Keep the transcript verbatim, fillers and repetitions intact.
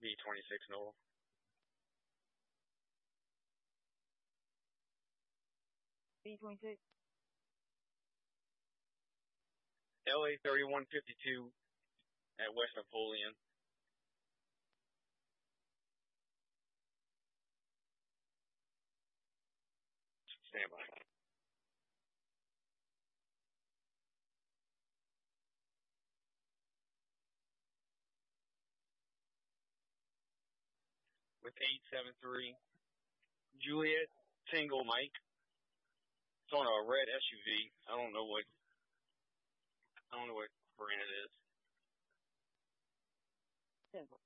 B twenty-six Noel. B twenty-six. L A thirty-one fifty-two at West Napoleon. Stand by. With eight seven three, Juliet Tango Mike. It's on a red S U V. I don't know what. I don't know what brand it is. Simple.